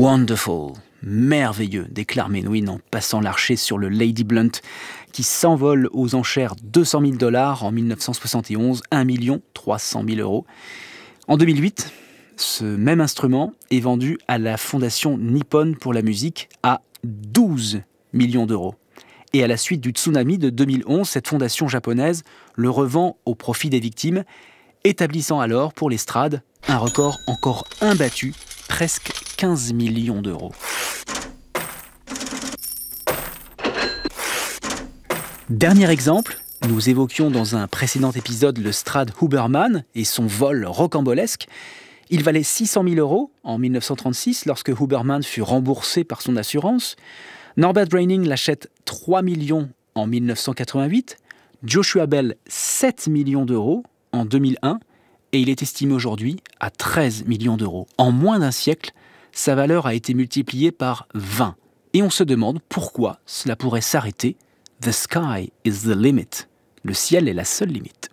Wonderful, merveilleux, déclare Menuhin en passant l'archet sur le Lady Blunt, qui s'envole aux enchères $200 000 en 1971, 1 300 000 €. En 2008, ce même instrument est vendu à la Fondation Nippon pour la musique à 12 millions d'euros. Et à la suite du tsunami de 2011, cette fondation japonaise le revend au profit des victimes, établissant alors pour l'estrade un record encore imbattu, presque 15 millions d'euros. Dernier exemple, nous évoquions dans un précédent épisode le Strad Huberman et son vol rocambolesque. Il valait 600 000 € en 1936 lorsque Huberman fut remboursé par son assurance. Norbert Braining l'achète 3 millions en 1988, Joshua Bell 7 millions d'euros en 2001 et il est estimé aujourd'hui à 13 millions d'euros. En moins d'un siècle, sa valeur a été multipliée par 20. Et on se demande pourquoi cela pourrait s'arrêter. The sky is the limit. Le ciel est la seule limite.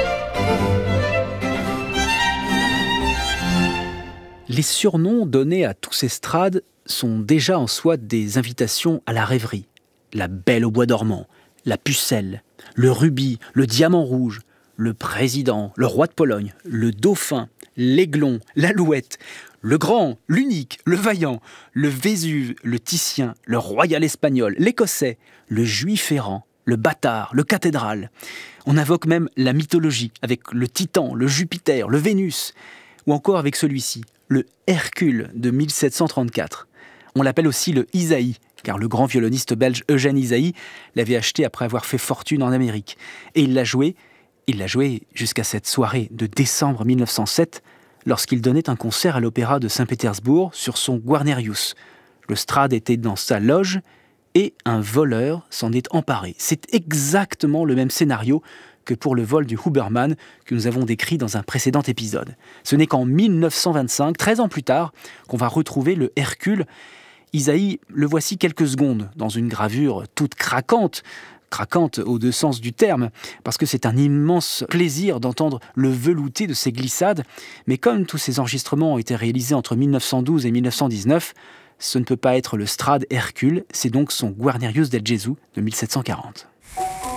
Les surnoms donnés à tous ces strades sont déjà en soi des invitations à la rêverie. La Belle au bois dormant, la Pucelle, le Rubis, le Diamant rouge, le Président, le Roi de Pologne, le Dauphin, l'Aiglon, l'Alouette, le Grand, l'Unique, le Vaillant, le Vésuve, le Titien, le Royal espagnol, l'Écossais, le Juif errant, le Bâtard, le Cathédrale. On invoque même la mythologie avec le Titan, le Jupiter, le Vénus, ou encore avec celui-ci, le Hercule de 1734. On l'appelle aussi le Isaïe, car le grand violoniste belge Eugène Isaïe l'avait acheté après avoir fait fortune en Amérique. Et il l'a joué jusqu'à cette soirée de décembre 1907, lorsqu'il donnait un concert à l'Opéra de Saint-Pétersbourg sur son Guarnerius. Le Strad était dans sa loge et un voleur s'en est emparé. C'est exactement le même scénario que pour le vol du Huberman que nous avons décrit dans un précédent épisode. Ce n'est qu'en 1925, 13 ans plus tard, qu'on va retrouver le Hercule. Isaïe, le voici quelques secondes dans une gravure toute craquante aux deux sens du terme, parce que c'est un immense plaisir d'entendre le velouté de ses glissades. Mais comme tous ces enregistrements ont été réalisés entre 1912 et 1919, ce ne peut pas être le Strad Hercule, c'est donc son Guarnerius del Gesù de 1740.